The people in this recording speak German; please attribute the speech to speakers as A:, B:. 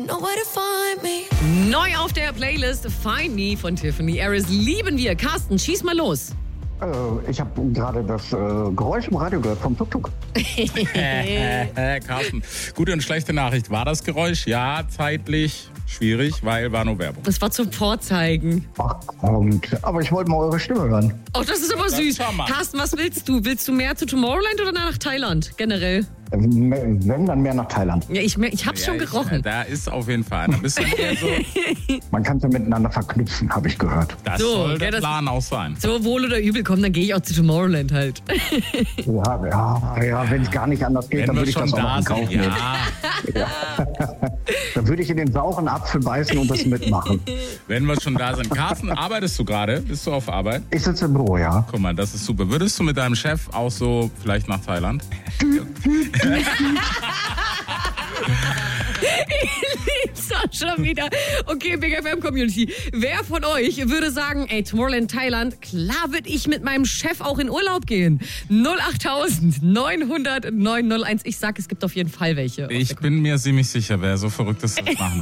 A: Neu auf der Playlist Find Me von Tiffany Harris. Lieben wir. Carsten, schieß mal los.
B: Ich habe gerade das Geräusch im Radio gehört vom Tuk-Tuk.
C: Carsten, gute und schlechte Nachricht. War das Geräusch? Ja, zeitlich schwierig, weil war nur Werbung.
A: Das war zum Vorzeigen.
B: Ach, aber ich wollte mal eure Stimme hören.
A: Oh, das ist aber süß. Carsten, was willst du? Willst du mehr zu Tomorrowland oder nach Thailand generell?
B: Wenn, dann mehr nach Thailand.
A: Ja, ich hab's schon gerochen.
C: Da ist auf jeden Fall. Da bist du eher so.
B: Man kann es ja miteinander verknüpfen, habe ich gehört.
C: Das
A: So,
C: soll der
A: ja,
C: Plan auch sein.
A: So, wohl oder übel, komm, dann gehe ich auch zu Tomorrowland halt.
B: Ja, wenn es gar nicht anders geht, dann würde ich das auch noch in Kauf nehmen.
C: Ja.
B: Dann würde ich in den sauren Apfel beißen und das mitmachen.
C: Wenn wir schon da sind. Carsten, arbeitest du gerade? Bist du auf Arbeit?
B: Ich sitze im Büro, ja.
C: Guck mal, das ist super. Würdest du mit deinem Chef auch so vielleicht nach Thailand?
A: Ich lieb's auch schon wieder. Okay, Big FM Community. Wer von euch würde sagen, ey, Tomorrowland Thailand, klar würde ich mit meinem Chef auch in Urlaub gehen? 08000 900 901. Ich sag, es gibt auf jeden Fall welche.
C: Ich bin mir ziemlich sicher, wer so verrückt ist, das machen will.